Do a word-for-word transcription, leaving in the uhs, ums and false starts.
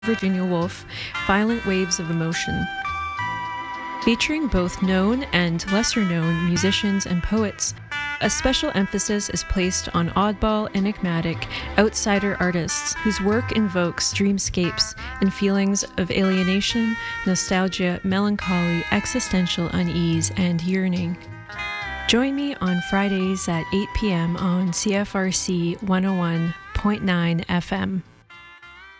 Virginia Woolf, Violent Waves of Emotion. Featuring both known and lesser-known musicians and poets, a special emphasis is placed on oddball, enigmatic, outsider artists whose work invokes dreamscapes and feelings of alienation, nostalgia, melancholy, existential unease, and yearning. Join me on Fridays at eight p.m. on C F R C one oh one point nine F M.